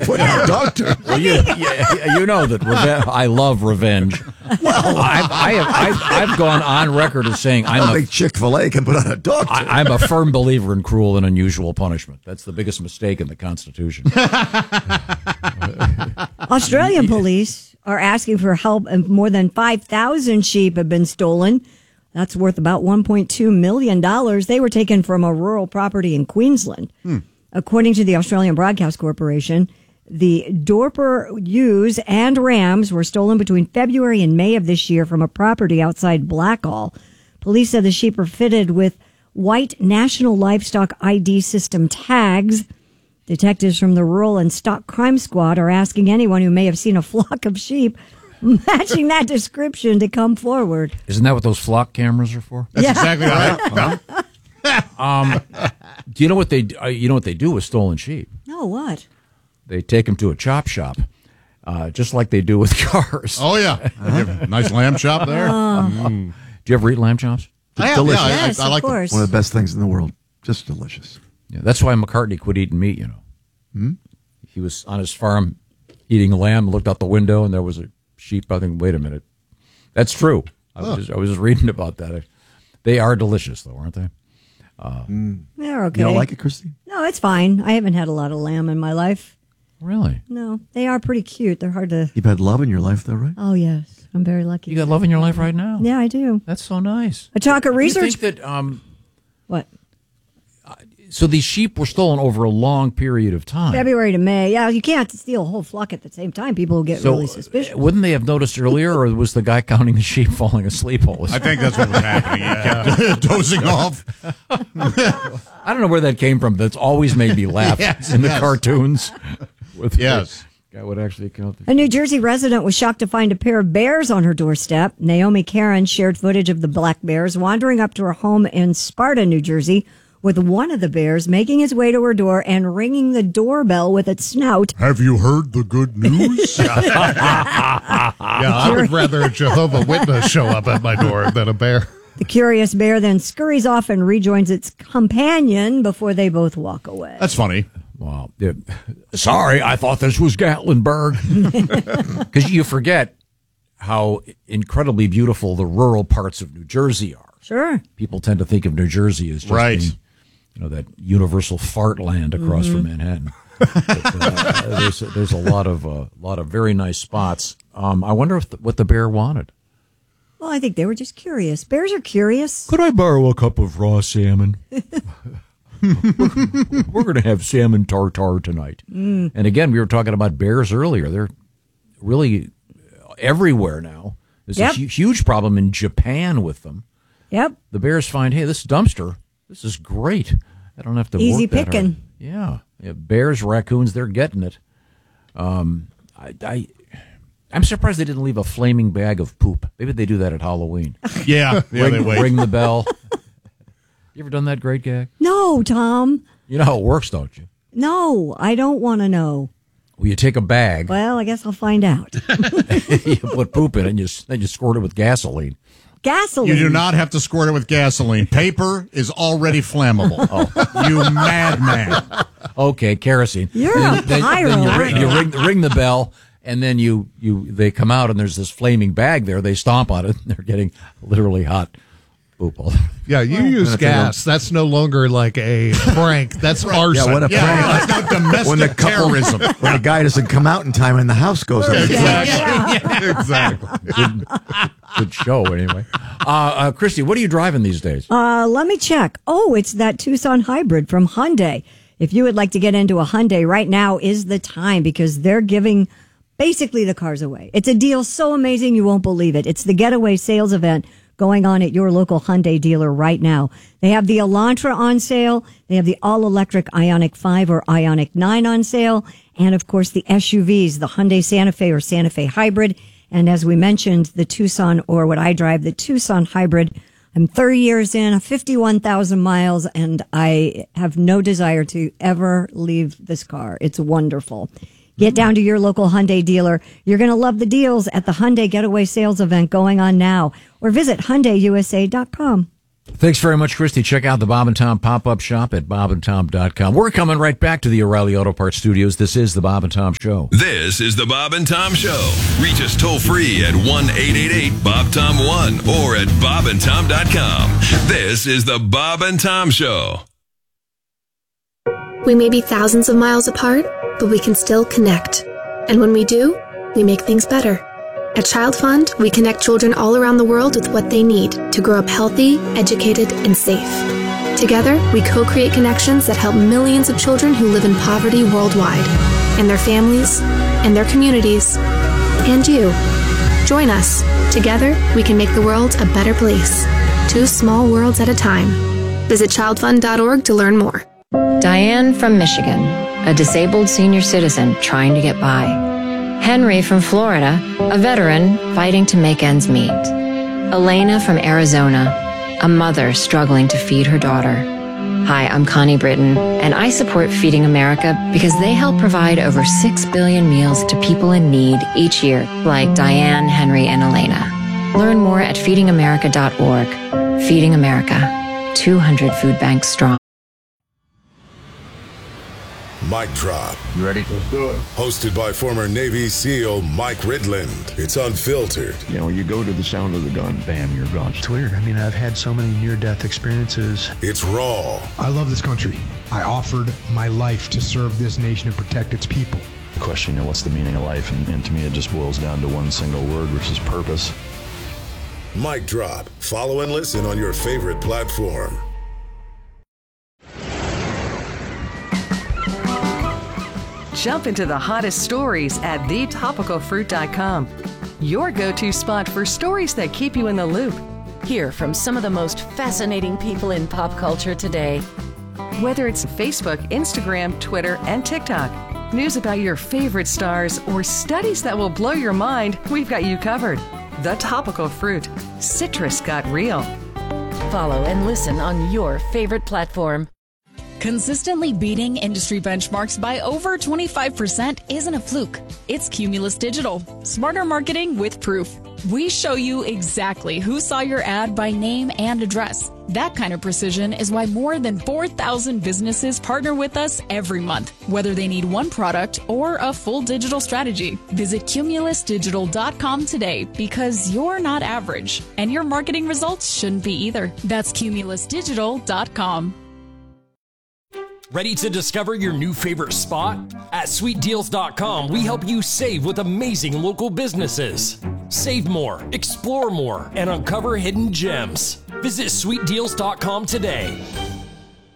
put on a dog turd. Well, you know that I love revenge. Well, I've gone on record as saying I don't think Chick-fil-A can put on a dog turd. I'm a firm believer in cruel and unusual punishment. That's the biggest mistake in the Constitution. Australian police are asking for help, and more than 5,000 sheep have been stolen. That's worth about $1.2 million. They were taken from a rural property in Queensland. According to the Australian Broadcast Corporation, the Dorper ewes and rams were stolen between February and May of this year from a property outside Blackall. Police said the sheep are fitted with white National Livestock ID System tags. Detectives from the Rural and Stock Crime Squad are asking anyone who may have seen a flock of sheep matching that description to come forward. Isn't that what those flock cameras are for? That's exactly right. Do you know what they do with stolen sheep? No, what? They take them to a chop shop, just like they do with cars. Oh, yeah. Nice lamb chop there. Do you ever eat lamb chops? I have, delicious. yeah, Yes, I like of course. One of the best things in the world. Just delicious. Yeah, that's why McCartney quit eating meat, He was on his farm eating lamb, looked out the window, and there was a sheep. I think, wait a minute. That's true. I was just reading about that. They are delicious, though, aren't they? They're okay. You don't like it, Christy? No, it's fine. I haven't had a lot of lamb in my life. Really? No, they are pretty cute. They're hard to... You've had love in your life, though, right? Oh, yes. I'm very lucky. You got love in your life right now? Yeah, I do. That's so nice. A talk of research... You think that... What? So these sheep were stolen over a long period of time. February to May. Yeah, you can't steal a whole flock at the same time. People will get really suspicious. Wouldn't they have noticed earlier, or was the guy counting the sheep falling asleep all the I time? think that's what was happening. Yeah. Dozing off. I don't know where that came from. That's always made me laugh in the cartoons. Yes. Guy would actually count the A New Jersey resident was shocked to find a pair of bears on her doorstep. Naomi Karen shared footage of the black bears wandering up to her home in Sparta, New Jersey, with one of the bears making his way to her door and ringing the doorbell with its snout. Have you heard the good news? I would rather a Jehovah's Witness show up at my door than a bear. The curious bear then scurries off and rejoins its companion before they both walk away. That's funny. Wow. Yeah. Sorry, I thought this was Gatlinburg. Because you forget how incredibly beautiful the rural parts of New Jersey are. Sure. People tend to think of New Jersey as just being, that universal fart land across from Manhattan. But, there's a lot of very nice spots. I wonder what the bear wanted. Well, I think they were just curious. Bears are curious. Could I borrow a cup of raw salmon? We're going to have salmon tartare tonight. And again, we were talking about bears earlier. They're really everywhere now. There's a huge problem in Japan with them. Yep. The bears find, hey, this dumpster, this is great. I don't have to easy work that picking. hard. Yeah. Bears, raccoons, they're getting it. I'm surprised they didn't leave a flaming bag of poop. Maybe they do that at Halloween. Yeah. They wait. Ring the bell. You ever done that great gag? No, Tom. You know how it works, don't you? No, I don't want to know. Well, you take a bag, Well, I guess I'll find out. you put poop in it, and then you squirt it with gasoline. Gasoline. You do not have to squirt it with gasoline. Paper is already flammable. You madman. Okay, kerosene. You're a pyro. Then you ring the bell, and then they come out, and there's this flaming bag there. They stomp on it, and they're getting literally hot poop all Yeah, you use gas. That's no longer like a prank. That's arson. Yeah, what a prank. That's not domestic terrorism. When the guy doesn't come out in time and the house goes up. Exactly. Good show, anyway. Christy, what are you driving these days? Let me check. Oh, it's that Tucson hybrid from Hyundai. If you would like to get into a Hyundai, right now is the time because they're giving basically the cars away. It's a deal so amazing you won't believe it. It's the Getaway Sales Event going on at your local Hyundai dealer right now. They have the Elantra on sale. They have the all-electric Ioniq 5 or Ioniq 9 on sale. And, of course, the SUVs, the Hyundai Santa Fe or Santa Fe Hybrid. And as we mentioned, the Tucson, or what I drive, the Tucson Hybrid. I'm 30 years in, 51,000 miles, and I have no desire to ever leave this car. It's wonderful. Get down to your local Hyundai dealer. You're going to love the deals at the Hyundai Getaway Sales Event going on now. Or visit HyundaiUSA.com. Thanks very much, Christy. Check out the Bob and Tom pop-up shop at bobandtom.com. We're coming right back to the O'Reilly Auto Parts Studios. This is the Bob and Tom Show. This is the Bob and Tom Show. Reach us toll free at 1-888-BOB-TOM-1 or at bobandtom.com. This is the Bob and Tom Show. We may be thousands of miles apart, but we can still connect. And when we do, we make things better. At Child Fund, we connect children all around the world with what they need to grow up healthy, educated, and safe. Together, we co-create connections that help millions of children who live in poverty worldwide, and their families, and their communities, and you. Join us. Together, we can make the world a better place. 2 small worlds at a time. Visit childfund.org to learn more. Diane from Michigan, a disabled senior citizen trying to get by. Henry from Florida, a veteran fighting to make ends meet. Elena from Arizona, a mother struggling to feed her daughter. Hi, I'm Connie Britton, and I support Feeding America because they help provide over 6 billion meals to people in need each year, like Diane, Henry, and Elena. Learn more at feedingamerica.org. Feeding America, 200 food banks strong. Mic Drop. You ready? Let's do it. Hosted by former Navy SEAL Mike Ridland. It's unfiltered. You know, you go to the sound of the gun, bam, you're gone. It's weird. I mean, I've had so many near-death experiences. It's raw. I love this country. I offered my life to serve this nation and protect its people. The question, you know, what's the meaning of life? And to me, it just boils down to one single word, which is purpose. Mic Drop. Follow and listen on your favorite platform. Jump into the hottest stories at thetopicalfruit.com. Your go-to spot for stories that keep you in the loop. Hear from some of the most fascinating people in pop culture today. Whether it's Facebook, Instagram, Twitter, and TikTok, news about your favorite stars, or studies that will blow your mind, we've got you covered. The Topical Fruit. Citrus got real. Follow and listen on your favorite platform. Consistently beating industry benchmarks by over 25% isn't a fluke. It's Cumulus Digital. Smarter marketing with proof. We show you exactly who saw your ad by name and address. That kind of precision is why more than 4,000 businesses partner with us every month, whether they need one product or a full digital strategy. Visit cumulusdigital.com today because you're not average, and your marketing results shouldn't be either. That's cumulusdigital.com. Ready to discover your new favorite spot? At sweetdeals.com, we help you save with amazing local businesses. Save more, explore more, and uncover hidden gems. Visit sweetdeals.com today.